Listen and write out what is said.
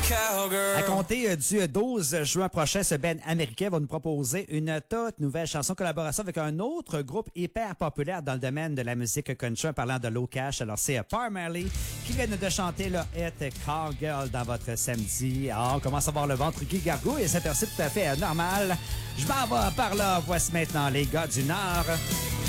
À compter du 12 juin prochain, ce band américain va nous proposer une toute nouvelle chanson collaboration avec un autre groupe hyper populaire dans le domaine de la musique country en parlant de Low Cash. Alors, c'est Paul Marley qui vient de chanter le hit Cowgirl dans votre samedi. Alors, on commence à voir le ventre qui gargouille et c'est tout à fait normal. Je m'en vais par là. Voici maintenant les gars du Nord.